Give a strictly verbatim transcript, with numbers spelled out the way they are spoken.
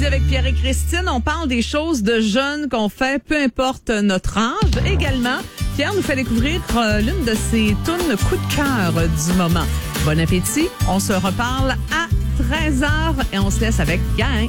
midi avec Pierre et Christine. On parle des choses de jeunes qu'on fait, peu importe notre âge. Également, Pierre nous fait découvrir euh, l'une de ses tunes coup de cœur euh, du moment. Bon appétit. On se reparle à treize heures et on se laisse avec Gain.